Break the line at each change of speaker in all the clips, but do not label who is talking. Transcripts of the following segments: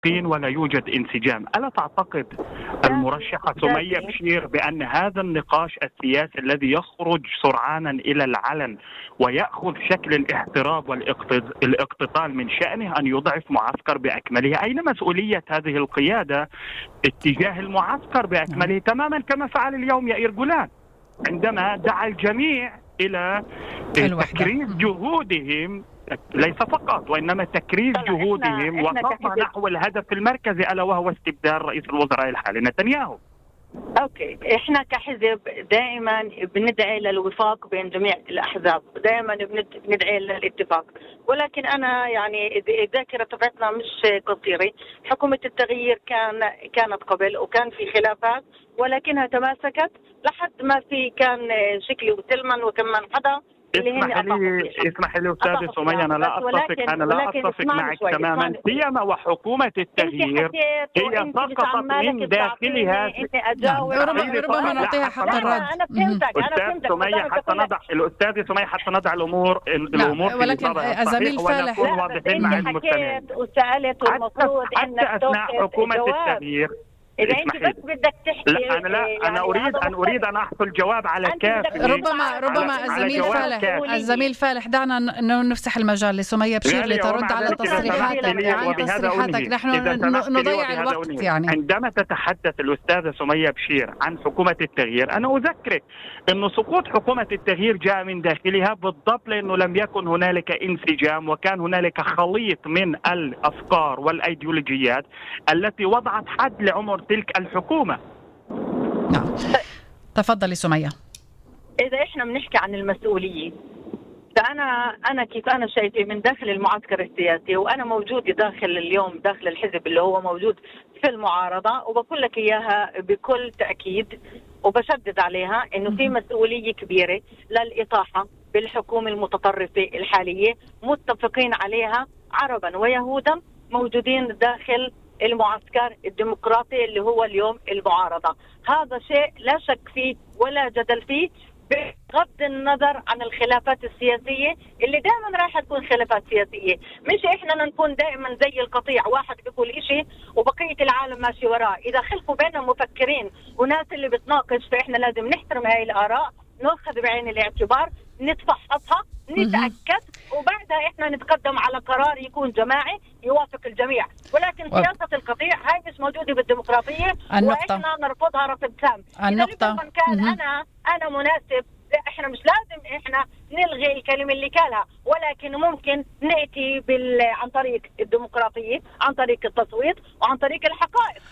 متفقين ولا يوجد انسجام. ألا تعتقد المرشحة سمية بشير بأن هذا النقاش السياسي الذي يخرج سرعانا إلى العلن ويأخذ شكل الاحتراب والاقتتال من شأنه أن يضعف معسكر بأكمله؟ أين مسؤولية هذه القيادة اتجاه المعسكر بأكمله؟ تماما كما فعل اليوم يائير جولان عندما دعا الجميع إلى تكريس جهودهم، ليس فقط وإنما تكريس جهودهم وخطوة نحو الهدف المركزي ألا وهو استبدال رئيس الوزراء الحالي نتنياهو.
اوكي، احنا كحزب دائما بندعي للوفاق بين جميع الاحزاب، دائما بندعي للاتفاق، ولكن انا يعني الذاكره تبعتنا مش قصيره. حكومه التغيير كانت قبل وكان في خلافات، ولكنها تماسكت لحد ما كان شكلي وسلمان وكمان حدا.
اسمح لي أستاذ سمية، أنا لا أتفق معك تماما، سيما وحكومة التغيير هي سقطت من داخلها.
ربما نعطيها حق الرد.
أنا فهمتك
الأستاذ سمية حتى نضع الأمور
ولكن الزميل فالح
أنت حكيت وسألت والمفروض
حتى أثناء حكومة التغيير.
إذا أنت بس بدك تحكي
لا أنا أريد أن أحصل جواب على كافي.
ربما الزميل فالح دعنا نفسح المجال لسمية بشير لترد على تصريحاتك. نحن نضيع الوقت يعني.
عندما تتحدث الأستاذة سمية بشير عن حكومة التغيير، أنا أذكرك أن سقوط حكومة التغيير جاء من داخلها بالضبط لأنه لم يكن هنالك انسجام، وكان هنالك خليط من الأفكار والأيديولوجيات التي وضعت حد لعمر تلك الحكومة.
نعم، تفضلي سمية.
إذا إحنا بنحكي عن المسؤولية، فأنا كيف أنا شايفة من داخل المعسكر السياسي، وأنا موجودة اليوم داخل الحزب اللي هو موجود في المعارضة، وبقول لك إياها بكل تأكيد وبشدد عليها إنه في مسؤولية كبيرة للإطاحة بالحكومة المتطرفة الحالية، متفقين عليها عربا ويهودا موجودين داخل المعسكر الديمقراطي اللي هو اليوم المعارضة. هذا شيء لا شك فيه ولا جدل فيه، بغض النظر عن الخلافات السياسية اللي دائما راح تكون خلافات سياسية. مش احنا نكون دائما زي القطيع، واحد بيقول اشي وبقية العالم ماشي وراه. اذا خلفوا بيننا مفكرين وناس اللي بتناقش، فاحنا لازم نحترم هاي الآراء، نأخذ بعين الاعتبار، نتفحصها، نتأكد، وبعدها احنا نتقدم على قرار يكون جماعي يوافق الجميع. ولكن سياسة القطيع هاي مش موجودة بالديمقراطية، واحنا نرفضها رفض تام. إذا كان أنا مناسب، احنا مش لازم احنا نلغي الكلمة اللي قالها، ولكن ممكن نأتي عن طريق الديمقراطية، عن طريق التصويت، وعن طريق الحقائق.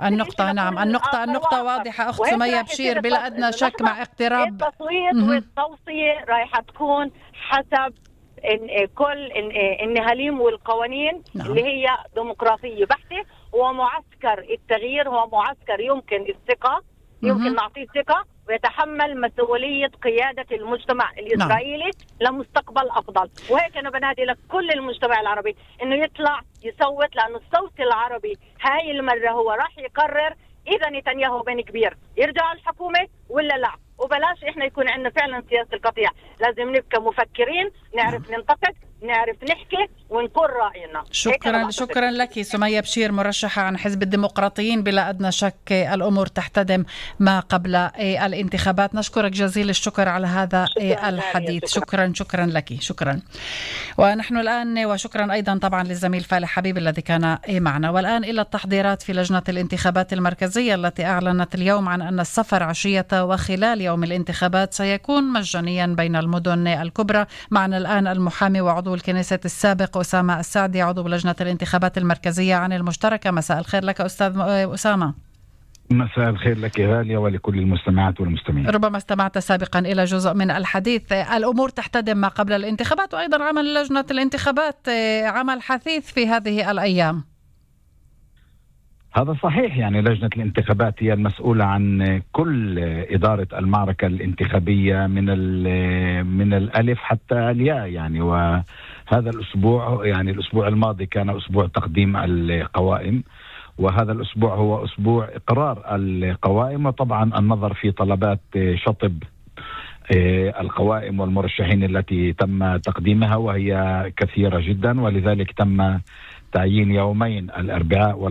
النقطة واضحة أخت سمية بشير بلا أدنى شك. مع اقتراب
التصويت والتوصية رايحة تكون حسب كل النهاليم والقوانين. نعم. اللي هي ديمقراطية بحتة، ومعسكر التغيير هو معسكر يمكن الثقة، يمكن نعطيه ثقة ويتحمل مسؤولية قيادة المجتمع الإسرائيلي. نعم. لمستقبل أفضل. وهيك أنا بنادي لكل المجتمع العربي إنه يطلع يصوت، لأنه الصوت العربي هاي المرة هو راح يقرر إذا نتنياهو بن كبير يرجع الحكومة ولا لا. وبلاش إحنا يكون عندنا فعلا سياسة القطيع، لازم نبقى مفكرين، نعرف ننتقد، نعرف نحكي ونقول رأينا.
شكرا لك سمية بشير، مرشحة عن حزب الديمقراطيين. بلا أدنى شك الأمور تحتدم ما قبل الانتخابات. نشكرك جزيل الشكر على هذا الحديث. شكرا لك. شكرا. ونحن الآن، وشكرا أيضا طبعا للزميل فالح حبيب الذي كان معنا. والآن إلى التحضيرات في لجنة الانتخابات المركزية التي أعلنت اليوم عن أن السفر عشية وخلال يوم الانتخابات سيكون مجانيا بين المدن الكبرى. معنا الآن المحامي وعضو الكنيسة السابق أسامة السعدي، عضو لجنة الانتخابات المركزية عن المشتركة. مساء الخير لك أستاذ أسامة.
مساء الخير لك غالية ولكل المستمعات والمستمعين.
ربما استمعت سابقا إلى جزء من الحديث. الأمور تحتدم ما قبل الانتخابات، وأيضا عمل لجنة الانتخابات عمل حثيث في هذه الأيام.
هذا صحيح، يعني لجنة الانتخابات هي المسؤولة عن كل إدارة المعركة الانتخابية من الألف حتى الياء يعني. وهذا الأسبوع، يعني الأسبوع الماضي كان أسبوع تقديم القوائم، وهذا الأسبوع هو أسبوع إقرار القوائم، وطبعا النظر في طلبات شطب القوائم والمرشحين التي تم تقديمها، وهي كثيرة جدا، ولذلك تم تعيين يومين الأربعاء